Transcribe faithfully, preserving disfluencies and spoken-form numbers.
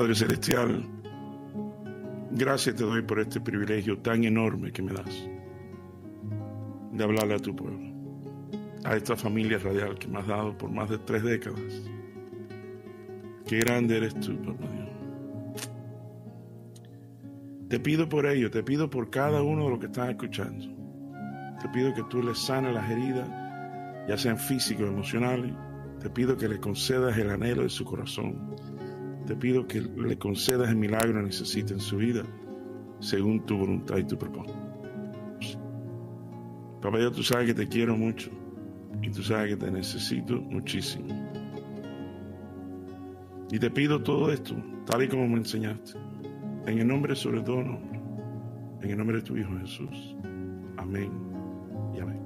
Padre Celestial, gracias te doy por este privilegio tan enorme que me das de hablarle a tu pueblo, a esta familia radial que me has dado por más de tres décadas. Qué grande eres tú, papá Dios. Te pido por ello, te pido por cada uno de los que están escuchando. Te pido que tú les sanes las heridas, ya sean físicas o emocionales. Te pido que le concedas el anhelo de su corazón. Te pido que le concedas el milagro que necesita en su vida, según tu voluntad y tu propósito. Papá Dios, tú sabes que te quiero mucho y tú sabes que te necesito muchísimo. Y te pido todo esto, tal y como me enseñaste, en el nombre sobre todo nombre, en el nombre de tu Hijo Jesús. Amén y amén.